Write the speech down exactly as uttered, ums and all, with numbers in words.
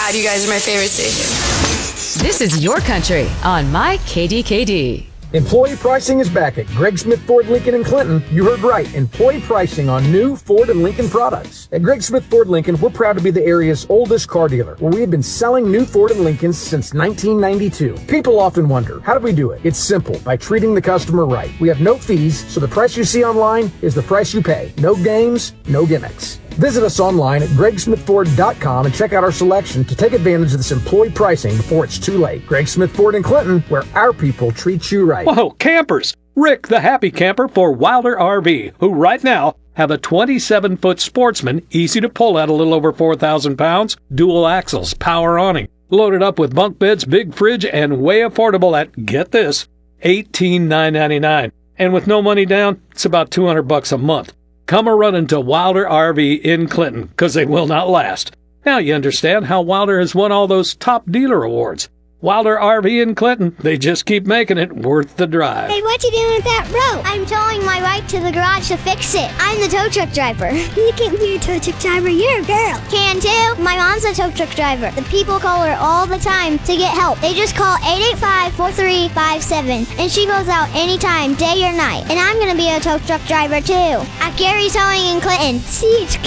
God, you guys are my favorite station. This is your country on My K D K D. Employee pricing is back at Greg Smith Ford Lincoln in Clinton. You heard right. Employee pricing on new Ford and Lincoln products. At Greg Smith Ford Lincoln, we're proud to be the area's oldest car dealer, where we have been selling new Ford and Lincolns since nineteen ninety-two. People often wonder, how do we do it? It's simple, by treating the customer right. We have no fees, so the price you see online is the price you pay. No games, no gimmicks. Visit us online at greg smith ford dot com and check out our selection to take advantage of this employee pricing before it's too late. Greg Smith Ford in Clinton, where our people treat you right. Whoa, campers! Rick, the happy camper for Wilder R V, who right now have a twenty-seven foot Sportsman, easy to pull at a little over four thousand pounds, dual axles, power awning, loaded up with bunk beds, big fridge, and way affordable at, get this, eighteen thousand nine hundred ninety-nine dollars. And with no money down, it's about two hundred bucks a month. Come a running to Wilder R V in Clinton, because they will not last. Now you understand how Wilder has won all those top dealer awards. Wilder R V in Clinton, they just keep making it worth the drive. Hey, what you doing with that rope? I'm towing my bike to the garage to fix it. I'm the tow truck driver. You can't be a tow truck driver, you're a girl. Can too. My mom's a tow truck driver. The people call her all the time to get help. They just call eight eight five, four three five seven, and she goes out anytime, day or night. And I'm gonna be a tow truck driver too. At Gary's Towing in Clinton. See, it's